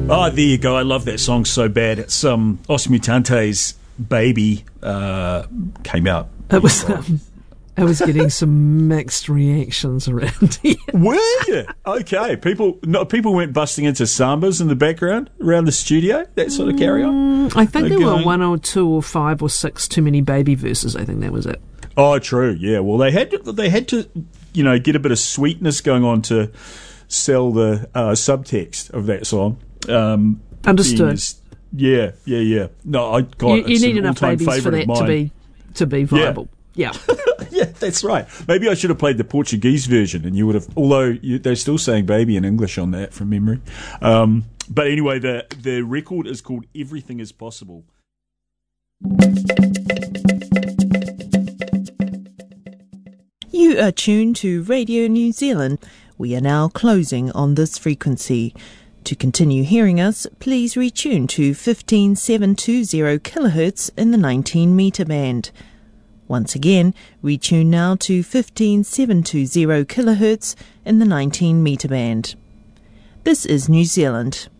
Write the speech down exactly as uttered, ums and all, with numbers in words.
Oh, there you go. I love that song so bad. It's um, Os Mutantes' Baby uh, came out. It was... Um, I was getting some mixed reactions around here. Were you? Okay. People no, people went busting into sambas in the background around the studio, that sort of carry on? Mm, I think They're there going, were one or two or five or six too many baby verses. I think that was it. Oh, true. Yeah. Well, they had to, they had to, you know, get a bit of sweetness going on to sell the uh, subtext of that song. Um, Understood. Is, yeah, yeah, yeah. No, I got you, you need enough babies for that to be to be viable. Yeah. Yeah. Yeah, that's right. Maybe I should have played the Portuguese version, and you would have. Although you, they're still saying "baby" in English on that from memory. Um, but anyway, the the record is called "Everything Is Possible." You are tuned to Radio New Zealand. We are now closing on this frequency. To continue hearing us, please retune to fifteen seven two zero kilohertz in the nineteen metre band. Once again, retune now to fifteen seven two zero kilohertz in the nineteen metre band. This is New Zealand.